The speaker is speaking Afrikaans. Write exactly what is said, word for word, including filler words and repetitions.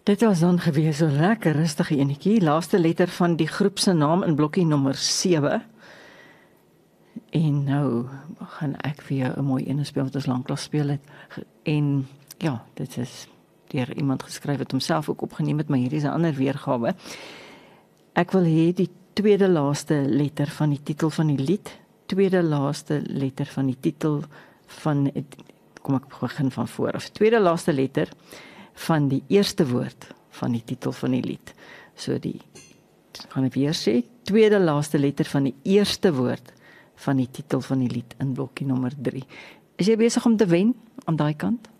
Dit was dan gewees so lekker rustige enetjie, laaste letter van die groep se naam in blokkie nommer sewe. En nou gaan ek vir jou 'n mooi ene speel wat ons lanklaas speel het. En ja, dit is deur iemand geskryf wat homself ook opgeneem het, maar hierdie is 'n ander weergawe. Ek wil hê die tweede laaste letter van die titel van die lied, tweede laaste letter van die titel van, kom ek begin van voor af, tweede laaste letter van die eerste woord van die titel van die lied. So die, gaan ek weer sê, tweede laaste letter van die eerste woord van die titel van die lied in blokkie nommer drie. Is jy besig om te wen aan daai kant?